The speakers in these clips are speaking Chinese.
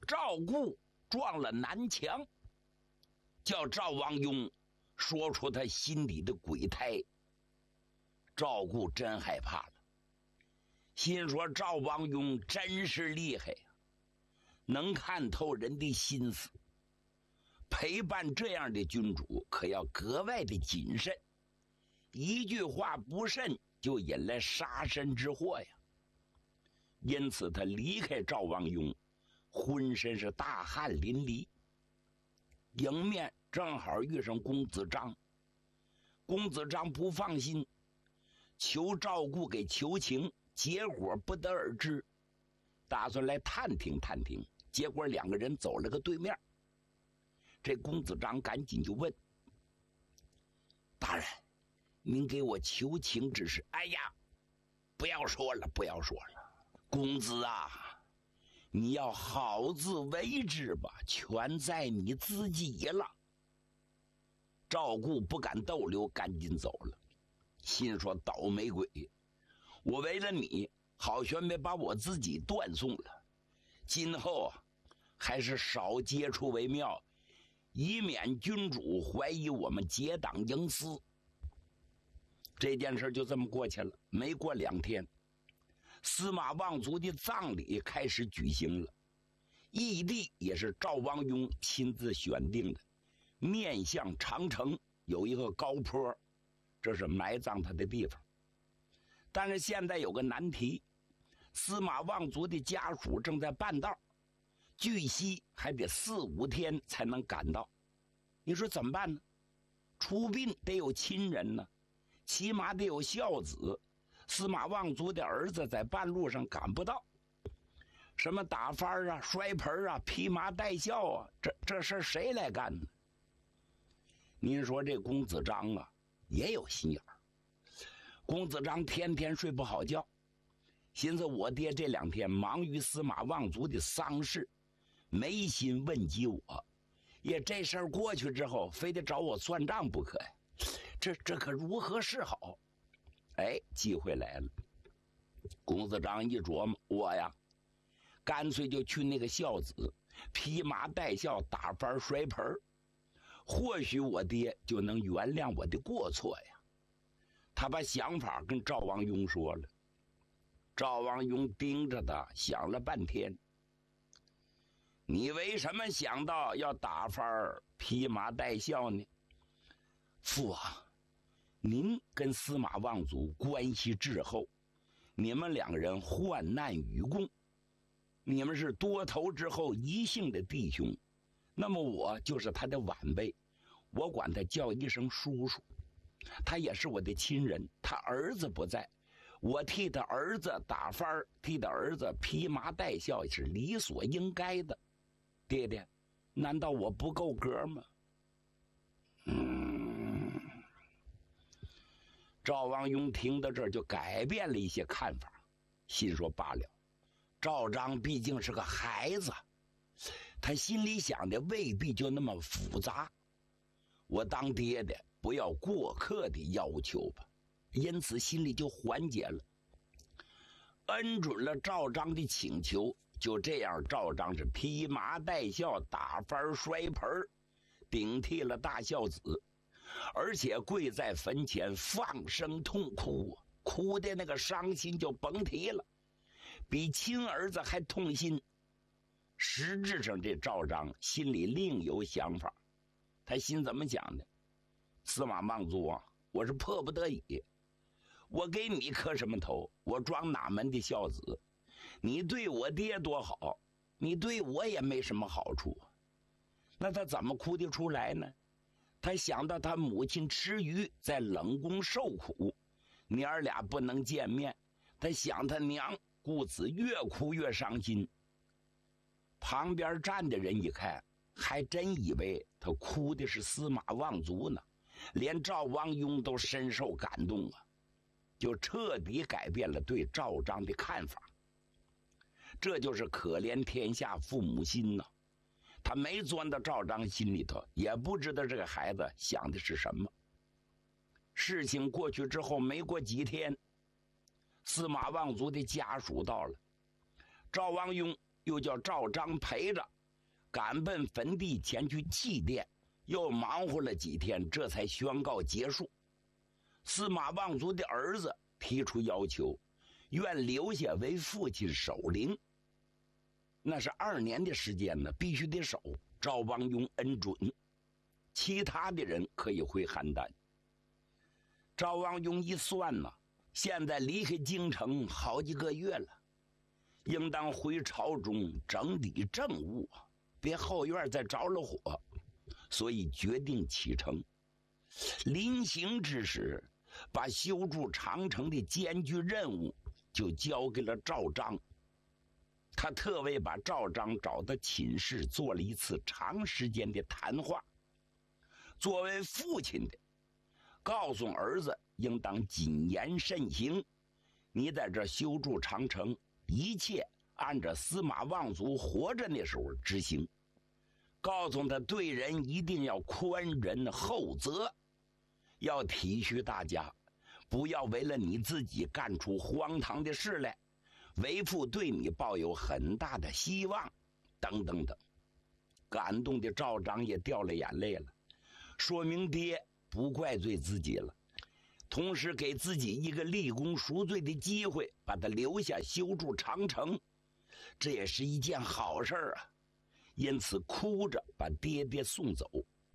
赵固撞了南墙，叫赵王雍说出他心里的鬼胎。赵固真害怕了，心说赵王雍真是厉害呀，能看透人的心思。陪伴这样的君主可要格外的谨慎，一句话不慎就引来杀身之祸呀。因此他离开赵王雍，浑身是大汗淋漓。迎面正好遇上公子章，公子章不放心，求赵固给求情，结果不得而知，打算来探听探听，结果两个人走了个对面。这公子章赶紧就问：大人，您给我求情之事？哎呀，不要说了，不要说了，公子啊，你要好自为之吧，全在你自己了。赵固不敢逗留，赶紧走了，心说倒霉鬼，我为了你好悬没把我自己断送了，今后啊还是少接触为妙，以免君主怀疑我们结党营私。这件事就这么过去了。没过2天，司马望族的葬礼开始举行了，义地也是赵王雍亲自选定的，面向长城，有一个高坡，这是埋葬他的地方。但是现在有个难题，司马望族的家属正在半道，据悉还得4、5天才能赶到。你说怎么办呢？出殡得有亲人呢，起码得有孝子。司马望族的儿子在半路上赶不到，什么打幡啊、摔盆啊、披麻戴孝啊，这事谁来干呢？您说这公子章啊也有心眼儿。公子章天天睡不好觉，寻思我爹这2天忙于司马望族的丧事，没心问及我，也这事儿过去之后非得找我算账不可呀，这可如何是好？哎，机会来了。公子章一琢磨，我呀干脆就去那个孝子披麻戴孝打幡摔盆，或许我爹就能原谅我的过错呀。他把想法跟赵王雍说了。赵王雍盯着他想了半天，你为什么想到要打幡披麻戴孝呢？父啊，您跟司马望族关系至厚，你们2个人患难与共，你们是多头之后一姓的弟兄，那么我就是他的晚辈，我管他叫一声叔叔，他也是我的亲人。他儿子不在，我替他儿子打幡，替他儿子披麻戴孝是理所应该的。爹爹，难道我不够格吗？赵王雍听到这儿就改变了一些看法，心说罢了，赵章毕竟是个孩子，他心里想的未必就那么复杂，我当爹的不要过客的要求吧，因此心里就缓解了，恩准了赵章的请求。就这样，赵章是披麻戴孝打幡摔盆，顶替了大孝子，而且跪在坟前放声痛哭，哭的那个伤心就甭提了，比亲儿子还痛心。实质上这赵章心里另有想法，他心怎么想的？司马望族啊，我是迫不得已，我给你磕什么头？我装哪门的孝子？你对我爹多好，你对我也没什么好处。那他怎么哭得出来呢？他想到他母亲吃鱼在冷宫受苦，娘俩不能见面，他想他娘，故此越哭越伤心。旁边站的人一看，还真以为他哭的是司马望族呢，连赵王雍都深受感动啊，就彻底改变了对赵章的看法。这就是可怜天下父母心呐，他没钻到赵章心里头，也不知道这个孩子想的是什么。事情过去之后，没过几天，司马望族的家属到了，赵王雍又叫赵章陪着赶奔坟地前去祭奠，又忙活了几天，这才宣告结束。司马望族的儿子提出要求，愿留下为父亲守灵。那是2年的时间呢，必须得守。赵王雍恩准，其他的人可以回邯郸。赵王雍一算呢，现在离开京城好几个月了，应当回朝中整理政务，别后院再着了火，所以决定启程。临行之时，把修筑长城的艰巨任务就交给了赵章。他特为把赵章找到寝室，做了一次长时间的谈话。作为父亲的，告诉儿子应当谨言慎行，你在这修筑长城，一切按照司马望族活着那时候执行。告诉他对人一定要宽仁厚泽，要体恤大家，不要为了你自己干出荒唐的事来，为父对你抱有很大的希望，等等等。感动的赵章也掉了眼泪了，说明爹不怪罪自己了，同时给自己一个立功赎罪的机会，把他留下修筑长城，这也是一件好事啊。因此哭着把爹爹送走。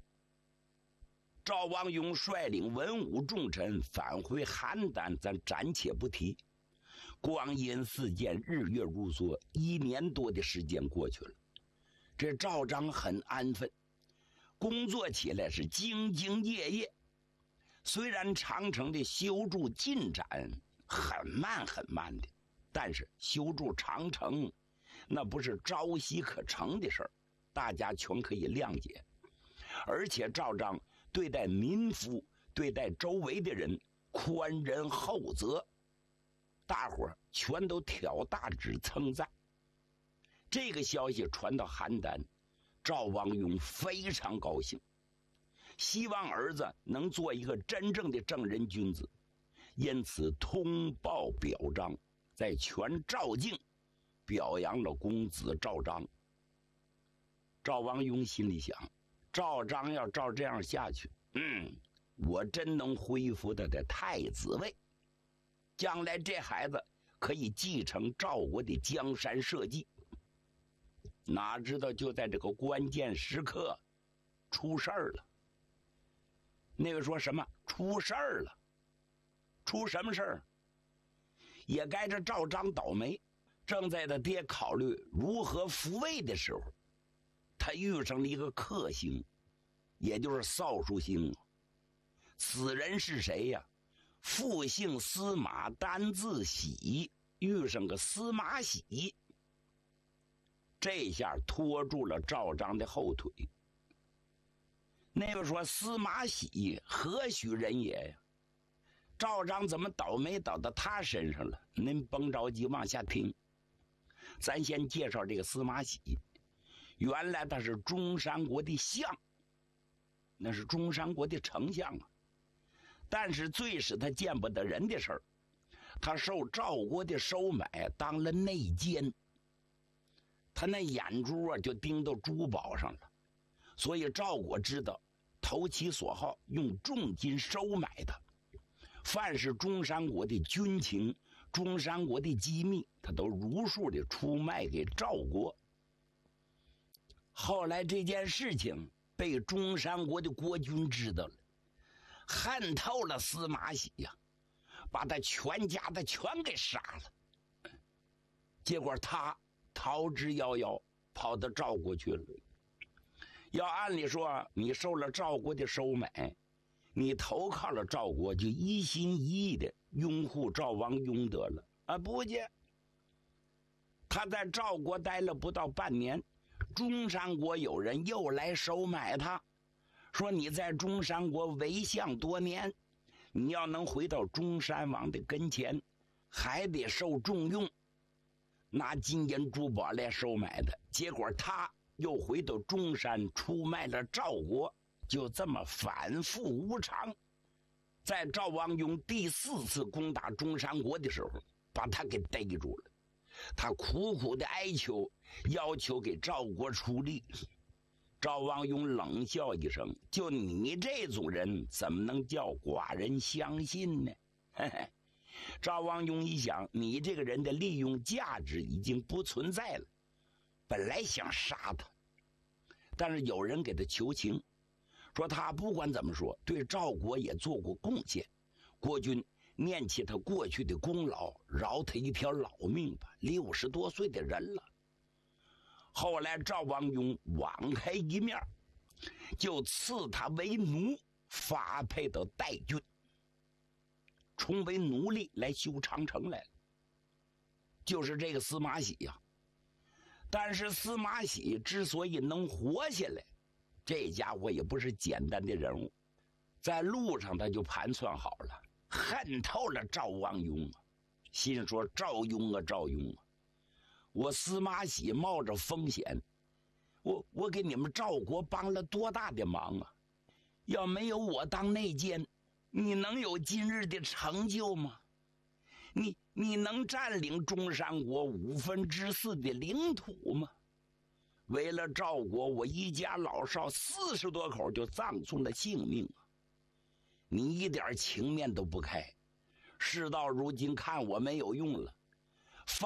赵王雍率领文武重臣返回邯郸，咱暂且不提。光阴似箭，日月如梭，1年多的时间过去了。这赵章很安分，工作起来是兢兢业业。虽然长城的修筑进展很慢很慢的，但是修筑长城那不是朝夕可成的事儿，大家全可以谅解。而且赵章对待民夫，对待周围的人宽仁厚泽，大伙儿全都挑大指称赞。这个消息传到邯郸，赵王雍非常高兴，希望儿子能做一个真正的正人君子，因此通报表彰，在全赵境表扬了公子赵章。赵王雍心里想，赵章要照这样下去，我真能恢复他的太子位，将来这孩子可以继承赵国的江山社稷。哪知道就在这个关键时刻出事儿了。那位说什么出事儿了？出什么事儿？也该这赵章倒霉。正在他爹考虑如何复位的时候，他遇上了一个克星，也就是扫帚星。此人是谁呀？父姓司马，单字喜，遇上个司马喜。这下拖住了赵章的后腿。那位说司马喜何许人也呀？赵章怎么倒霉倒到他身上了？您甭着急往下听。咱先介绍这个司马喜。原来他是中山国的相，那是中山国的丞相啊。但是最使他见不得人的事儿，他受赵国的收买，当了内奸。他那眼珠啊就盯到珠宝上了，所以赵国知道，投其所好，用重金收买他。凡是中山国的军情、中山国的机密，他都如数的出卖给赵国。后来这件事情被中山国的国君知道了，恨透了司马喜呀，把他全家的全给杀了。结果他逃之夭夭，跑到赵国去了。要按理说，你受了赵国的收买，你投靠了赵国，就一心一意的拥护赵王雍得了啊！不见他在赵国待了不到半年，中山国有人又来收买他，说你在中山国为相多年，你要能回到中山王的跟前，还得受重用，拿金银珠宝来收买的。结果他又回到中山，出卖了赵国，就这么反复无常。在赵王雍第4次攻打中山国的时候，把他给逮住了。他苦苦的哀求， 要求给赵国出力。赵王永冷笑一声：“就你这种人，怎么能叫寡人相信呢？”嘿嘿。赵王永一想，你这个人的利用价值已经不存在了。本来想杀他，但是有人给他求情，说他不管怎么说，对赵国也做过贡献。国君念起他过去的功劳，饶他一条老命吧，60多岁的人了。后来赵王永网开一面，就赐他为奴，发配到代郡，充为奴隶来修长城来了。就是这个司马喜呀。但是司马喜之所以能活下来，这家伙也不是简单的人物。在路上他就盘算好了，恨透了赵王永啊，心说赵雍啊赵雍啊，我司马喜冒着风险，我给你们赵国帮了多大的忙啊！要没有我当内奸，你能有今日的成就吗？你能占领中山国4/5的领土吗？为了赵国，我一家老少40多口就葬送了性命啊！你一点情面都不开，事到如今看我没有用了，